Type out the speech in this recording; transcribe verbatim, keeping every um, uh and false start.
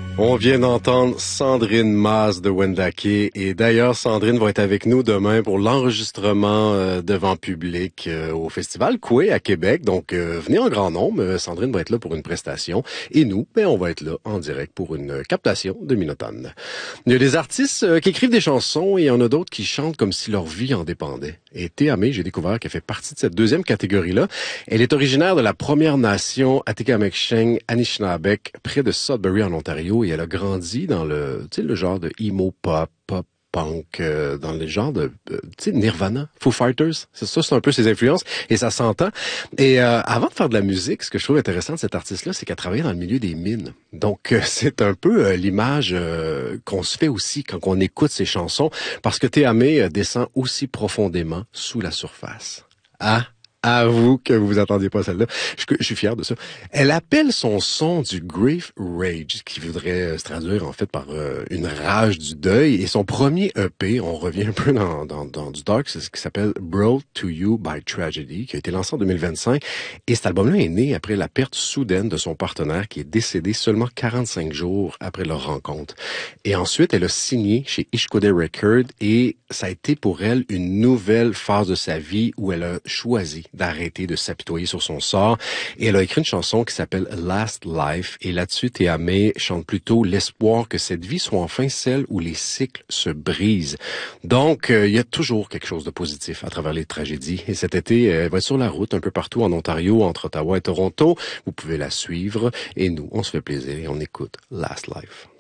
On vient d'entendre Sandrine Mas de Wendake et d'ailleurs Sandrine va être avec nous demain pour l'enregistrement euh, devant public euh, au Festival Coué à Québec. Donc euh, venez en grand nombre, euh, Sandrine va être là pour une prestation et nous, ben, on va être là en direct pour une captation de Minotone. Il y a des artistes euh, qui écrivent des chansons et il y en a d'autres qui chantent comme si leur vie en dépendait. Et Théa May, j'ai découvert qu'elle fait partie de cette deuxième catégorie-là. Elle est originaire de la Première Nation Atikameksheng Anishinabek près de Sudbury en Ontario. Et elle a grandi dans le, tu sais, le genre de emo pop, pop punk, euh, dans le genre de, euh, tu sais, Nirvana, Foo Fighters. C'est ça, c'est un peu ses influences et ça s'entend. Et euh, avant de faire de la musique, ce que je trouve intéressant de cet artiste-là, c'est qu'elle travaillait dans le milieu des mines. Donc euh, c'est un peu euh, l'image euh, qu'on se fait aussi quand on écoute ses chansons, parce que Théa May euh, descend aussi profondément sous la surface. Ah. Avoue que vous vous attendiez pas à celle-là. Je, je suis fier de ça. Elle appelle son son du grief rage, qui voudrait se traduire en fait par euh, une rage du deuil. Et son premier E P, on revient un peu dans, dans, dans du dark, c'est ce qui s'appelle Brought to You by Tragedy, qui a été lancé en deux mille vingt-cinq. Et cet album-là est né après la perte soudaine de son partenaire, qui est décédé seulement quarante-cinq jours après leur rencontre. Et ensuite, elle a signé chez Ishkode Records et ça a été pour elle une nouvelle phase de sa vie où elle a choisi d'arrêter de s'apitoyer sur son sort. Et elle a écrit une chanson qui s'appelle Last Life. Et là-dessus, Théa May chante plutôt l'espoir que cette vie soit enfin celle où les cycles se brisent. Donc, euh, il y a toujours quelque chose de positif à travers les tragédies. Et cet été, elle va être sur la route un peu partout en Ontario, entre Ottawa et Toronto. Vous pouvez la suivre. Et nous, on se fait plaisir et on écoute Last Life.